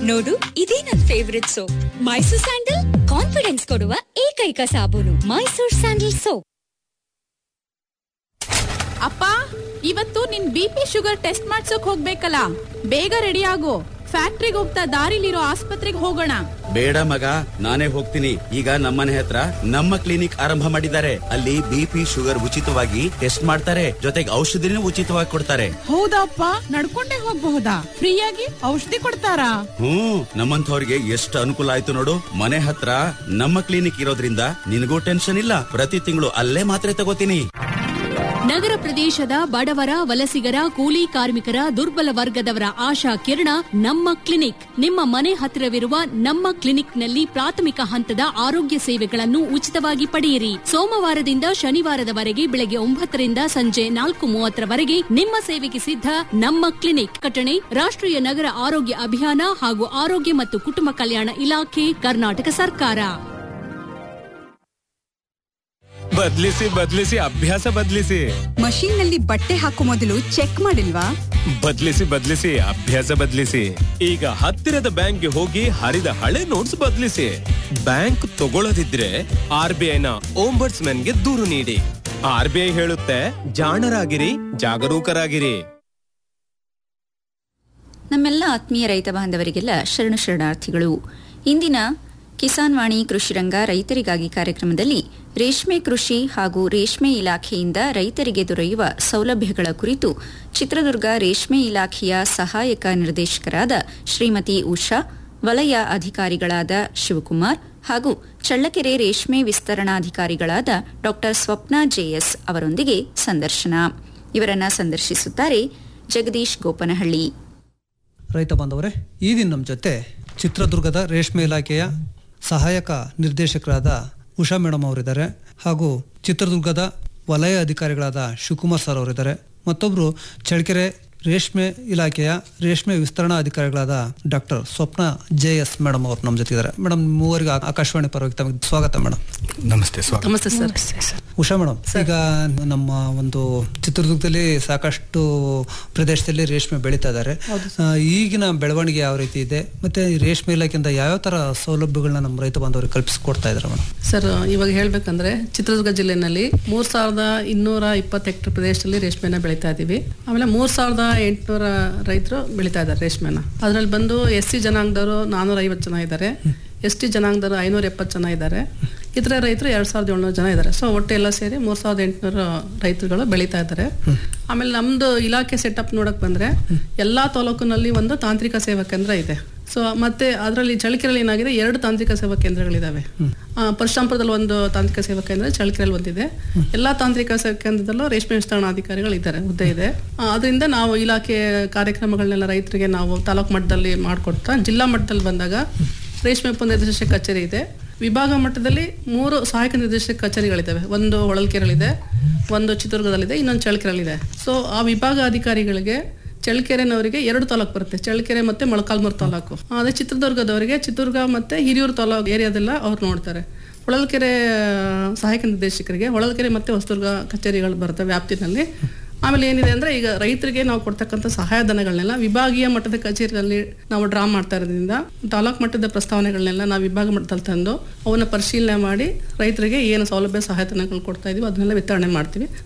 ನೋಡು, ಇದೇ ನನ್ favourite soap. Mysore sandal confidence ಕೊಡುವ ಏಕೈಕ ಸಾಬೂನು. Mysore sandal soap. ಅಪ್ಪ, ಇವತ್ತು ನಿನ್ BP ಶುಗರ್ ಟೆಸ್ಟ್ ಮಾಡ್ಸೋಕ್ ಹೋಗ್ಬೇಕಲ್ಲ, ಬೇಗ ರೆಡಿ ಆಗು. ಫ್ಯಾಕ್ಟ್ರಿಗೆ ಹೋಗ್ತಾ ದಾರಿಲಿರೋ ಆಸ್ಪತ್ರೆಗೆ ಹೋಗೋಣ. ಬೇಡ ಮಗ, ನಾನೇ ಹೋಗ್ತೀನಿ. ಈಗ ನಮ್ಮನೆ ಹತ್ರ ನಮ್ಮ ಕ್ಲಿನಿಕ್ ಆರಂಭ ಮಾಡಿದ್ದಾರೆ. ಅಲ್ಲಿ BP ಶುಗರ್ ಉಚಿತವಾಗಿ ಟೆಸ್ಟ್ ಮಾಡ್ತಾರೆ, ಜೊತೆಗೆ ಔಷಧಿನೂ ಉಚಿತವಾಗಿ ಕೊಡ್ತಾರೆ. ಹೌದಪ್ಪ, ನಡ್ಕೊಂಡೇ ಹೋಗ್ಬಹುದಾ? ಫ್ರೀಯಾಗಿ ಔಷಧಿ ಕೊಡ್ತಾರಾ? ನಮ್ಮಂಥವ್ರಿಗೆ ಎಷ್ಟು ಅನುಕೂಲ ಆಯ್ತು ನೋಡು. ಮನೆ ಹತ್ರ ನಮ್ಮ ಕ್ಲಿನಿಕ್ ಇರೋದ್ರಿಂದ ನಿನಗೂ ಟೆನ್ಷನ್ ಇಲ್ಲ. ಪ್ರತಿ ತಿಂಗಳು ಅಲ್ಲೇ ಮಾತ್ರೆ ತಗೋತೀನಿ. ನಗರ ಪ್ರದೇಶದ ಬಡವರ, ವಲಸಿಗರ, ಕೂಲಿ ಕಾರ್ಮಿಕರ, ದುರ್ಬಲ ವರ್ಗದವರ ಆಶಾ ಕಿರಣ ನಮ್ಮ ಕ್ಲಿನಿಕ್. ನಿಮ್ಮ ಮನೆ ಹತ್ತಿರವಿರುವ ನಮ್ಮ ಕ್ಲಿನಿಕ್ನಲ್ಲಿ ಪ್ರಾಥಮಿಕ ಹಂತದ ಆರೋಗ್ಯ ಸೇವೆಗಳನ್ನು ಉಚಿತವಾಗಿ ಪಡೆಯಿರಿ. ಸೋಮವಾರದಿಂದ ಶನಿವಾರದವರೆಗೆ ಬೆಳಗ್ಗೆ 9 ರಿಂದ ಸಂಜೆ 4:30 ನಿಮ್ಮ ಸೇವೆಗೆ ಸಿದ್ಧ. ನಮ್ಮ ಕ್ಲಿನಿಕ್ ಕಟಣೆ ರಾಷ್ಟ್ರೀಯ ನಗರ ಆರೋಗ್ಯ ಅಭಿಯಾನ ಹಾಗೂ ಆರೋಗ್ಯ ಮತ್ತು ಕುಟುಂಬ ಕಲ್ಯಾಣ ಇಲಾಖೆ, ಕರ್ನಾಟಕ ಸರ್ಕಾರ. ಬದಲಿಸಿ ಅಭ್ಯಾಸ ಬದಲಿಸಿ. ಮಷೀನ್ ನಲ್ಲಿ ಬಟ್ಟೆ ಹಾಕೋ ಮೊದಲು ಚೆಕ್ ಮಾಡಿಲ್ವಾ? ಬದಲಿಸಿ ಅಭ್ಯಾಸ ಬದಲಿಸಿ. ಈಗ ಹತ್ತಿರದ ಬ್ಯಾಂಕ್ಗೆ ಹೋಗಿ ಹರಿದ ಹಳೆ ನೋಟ್ಸ್ ಬದಲಿಸಿ. ಬ್ಯಾಂಕ್ ತಗೊಳ್ಳದಿದ್ರೆ RBIನ ಓಂಬರ್ಟ್ಸ್ಮನ್ಗೆ ದೂರು ನೀಡಿ. RBI ಹೇಳುತ್ತೆ, ಜಾಣರಾಗಿರಿ, ಜಾಗರೂಕರಾಗಿರಿ. ನಮ್ಮೆಲ್ಲ ಆತ್ಮೀಯ ರೈತ ಬಾಂಧವರಿಗೆಲ್ಲ ಶರಣಾರ್ಥಿಗಳು. ಇಂದಿನ ಕಿಸಾನ್ ವಾಣಿ ಕೃಷಿರಂಗ ರೈತರಿಗಾಗಿ ಕಾರ್ಯಕ್ರಮದಲ್ಲಿ ರೇಷ್ಮೆ ಕೃಷಿ ಹಾಗೂ ರೇಷ್ಮೆ ಇಲಾಖೆಯಿಂದ ರೈತರಿಗೆ ದೊರೆಯುವ ಸೌಲಭ್ಯಗಳ ಕುರಿತು ಚಿತ್ರದುರ್ಗ ರೇಷ್ಮೆ ಇಲಾಖೆಯ ಸಹಾಯಕ ನಿರ್ದೇಶಕರಾದ ಶ್ರೀಮತಿ ಉಷಾ, ವಲಯ ಅಧಿಕಾರಿಗಳಾದ ಶಿವಕುಮಾರ್ ಹಾಗೂ ಚಳ್ಳಕೆರೆ ರೇಷ್ಮೆ ವಿಸ್ತರಣಾಧಿಕಾರಿಗಳಾದ ಡಾ ಸ್ವಪ್ನ JS ಅವರೊಂದಿಗೆ ಸಂದರ್ಶನ. ಇವರನ್ನ ಸಂದರ್ಶಿಸುತ್ತಾರೆ ಜಗದೀಶ್ ಗೋಪನಹಳ್ಳಿ. ರೈತ ಬಾಂಧವರೇ, ಈ ದಿನ ನಮ್ಮ ಜೊತೆ ಚಿತ್ರದುರ್ಗದ ರೇಷ್ಮೆ ಇಲಾಖೆಯ ಸಹಾಯಕ ನಿರ್ದೇಶಕರಾದ ಉಷಾ ಮೇಡಮ್ ಅವರಿದ್ದಾರೆ, ಹಾಗೂ ಚಿತ್ರದುರ್ಗದ ವಲಯ ಅಧಿಕಾರಿಗಳಾದ ಶಿವಕುಮಾರ್ ಸರ್ ಅವರಿದ್ದಾರೆ. ಮತ್ತೊಬ್ಬರು ಚಳ್ಳಕೆರೆ ರೇಷ್ಮೆ ಇಲಾಖೆಯ ರೇಷ್ಮೆ ವಿಸ್ತರಣಾ ಅಧಿಕಾರಿಗಳಾದ ಡಾಕ್ಟರ್ ಸ್ವಪ್ನ JS ಮೇಡಮ್ ಅವರು ನಮ್ಮ ಜೊತೆ ಇದ್ದಾರೆ. ಮೇಡಮ್, ಮೂವರಿಗೆ ಆಕಾಶವಾಣಿ ಪರವಾಗಿ ತಮಗೆ ಸ್ವಾಗತ ಮೇಡಮ್. ನಮಸ್ತೆ ಸರ್. ಉಷಾ ಮೇಡಮ್, ಈಗ ನಮ್ಮ ಒಂದು ಚಿತ್ರದುರ್ಗದಲ್ಲಿ ಸಾಕಷ್ಟು ಪ್ರದೇಶದಲ್ಲಿ ರೇಷ್ಮೆ ಬೆಳೀತಾ ಇದ್ದಾರೆ. ಈಗಿನ ಬೆಳವಣಿಗೆ ಯಾವ ರೀತಿ ಇದೆ, ಮತ್ತೆ ರೇಷ್ಮೆ ಇಲಾಖೆಯಿಂದ ಯಾವ ತರ ಸೌಲಭ್ಯಗಳನ್ನ ನಮ್ಮ ರೈತ ಬಾಂಧವರಿಗೆ ಕಲ್ಪಿಸಿಕೊಡ್ತಾ ಇದ್ದಾರೆ ಮೇಡಮ್? ಸರ್, ಇವಾಗ ಹೇಳ್ಬೇಕಂದ್ರೆ ಚಿತ್ರದುರ್ಗ ಜಿಲ್ಲೆನಲ್ಲಿ 3220 ಹೆಕ್ಟರ್ ಪ್ರದೇಶದಲ್ಲಿ ರೇಷ್ಮೆನ ಬೆಳೀತಾ ಇದೀವಿ. ಆಮೇಲೆ 3800 ರೈತರು ಬೆಳೀತಾ ಇದ್ದಾರೆ ರೇಷ್ಮೆನ. ಅದ್ರಲ್ಲಿ ಬಂದು SC ಜನಾಂಗದವರು 450 ಜನ ಇದ್ದಾರೆ, ST ಜನಾಂಗದವರು 570 ಜನ ಇದ್ದಾರೆ, ಇತರ ರೈತರು 2700 ಜನ ಇದ್ದಾರೆ. ಸೊ ಒಟ್ಟು ಎಲ್ಲ ಸೇರಿ 3800 ರೈತರುಗಳು ಬೆಳೀತಾ ಇದ್ದಾರೆ. ಆಮೇಲೆ ನಮ್ದು ಇಲಾಖೆ ಸೆಟಪ್ ನೋಡಕ್ ಬಂದ್ರೆ ಎಲ್ಲಾ ತಾಲೂಕಿನಲ್ಲಿ ಒಂದು ತಾಂತ್ರಿಕ ಸೇವಾ ಕೇಂದ್ರ ಇದೆ. ಸೊ ಮತ್ತೆ ಅದರಲ್ಲಿ ಚಳ್ಳಕೆರೆಯಲ್ಲಿ ಏನಾಗಿದೆ, 2 ತಾಂತ್ರಿಕ ಸೇವಾ ಕೇಂದ್ರಗಳಿದಾವೆ. ಪರಶುರಾಂಪುರದಲ್ಲಿ ಒಂದು ತಾಂತ್ರಿಕ ಸೇವಾ ಕೇಂದ್ರ, ಚಳ್ಳಕೆರೆಯಲ್ಲಿ ಒಂದಿದೆ. ಎಲ್ಲಾ ತಾಂತ್ರಿಕ ಸೇವಾ ಕೇಂದ್ರದಲ್ಲೂ ರೇಷ್ಮೆ ವಿಸ್ತರಣಾಧಿಕಾರಿಗಳು ಇದ್ದಾರೆ, ಹುದ್ದೆ ಇದೆ. ಅದರಿಂದ ನಾವು ಇಲಾಖೆ ಕಾರ್ಯಕ್ರಮಗಳನ್ನೆಲ್ಲ ರೈತರಿಗೆ ನಾವು ತಾಲೂಕು ಮಟ್ಟದಲ್ಲಿ ಮಾಡಿಕೊಡ್ತಾ, ಜಿಲ್ಲಾ ಮಟ್ಟದಲ್ಲಿ ಬಂದಾಗ ರೇಷ್ಮೆ ಉಪನಿರ್ದೇಶಕ ಕಚೇರಿ ಇದೆ. ವಿಭಾಗ ಮಟ್ಟದಲ್ಲಿ 3 ಸಹಾಯಕ ನಿರ್ದೇಶಕ ಕಚೇರಿಗಳಿದ್ದಾವೆ. ಒಂದು ಹೊಳಲ್ಕೆರೆಯಲ್ಲಿದೆ, ಒಂದು ಚಿತ್ರದುರ್ಗದಲ್ಲಿದೆ, ಇನ್ನೊಂದು ಚಳ್ಳಕೆರೆಯಲ್ಲಿದೆ. ಸೊ ಆ ವಿಭಾಗ ಅಧಿಕಾರಿಗಳಿಗೆ ಚಳ್ಳಕೆರೆನವರಿಗೆ 2 ತಾಲೂಕು ಬರುತ್ತೆ, ಚಳ್ಳಕೆರೆ ಮತ್ತೆ ಮೊಳಕಾಲ್ಮೂರು ತಾಲೂಕು. ಅದೇ ಚಿತ್ರದುರ್ಗದವರಿಗೆ ಚಿತ್ರದುರ್ಗ ಮತ್ತೆ ಹಿರಿಯೂರು ತಾಲೂಕು ಏರಿಯಾದೆಲ್ಲ ಅವ್ರು ನೋಡ್ತಾರೆ. ಹೊಳಲ್ಕೆರೆ ಸಹಾಯಕ ನಿರ್ದೇಶಕರಿಗೆ ಹೊಳಲ್ಕೆರೆ ಮತ್ತೆ ಹೊಸದುರ್ಗ ಕಚೇರಿಗಳು ಬರುತ್ತೆ ವ್ಯಾಪ್ತಿನಲ್ಲಿ. ಆಮೇಲೆ ಏನಿದೆ ಅಂದ್ರೆ, ಈಗ ರೈತರಿಗೆ ನಾವು ಕೊಡ್ತಕ್ಕಂಥ ಸಹಾಯಧನಗಳನ್ನೆಲ್ಲ ವಿಭಾಗೀಯ ಮಟ್ಟದ ಕಚೇರಿಯಲ್ಲಿ ನಾವು ಡ್ರಾ ಮಾಡ್ತಾ ಇರೋದ್ರಿಂದ ತಾಲೂಕು ಮಟ್ಟದ ಪ್ರಸ್ತಾವನೆಗಳನ್ನೆಲ್ಲ ನಾವು ವಿಭಾಗ ಮಟ್ಟದಲ್ಲಿ ತಂದು ಅವನ್ನ ಪರಿಶೀಲನೆ ಮಾಡಿ ರೈತರಿಗೆ ಏನು ಸೌಲಭ್ಯ ಸಹಾಯಧನಗಳು ಕೊಡ್ತಾ ಇದೀವಿ ಅದನ್ನೆಲ್ಲ ವಿತರಣೆ ಮಾಡ್ತೀವಿ.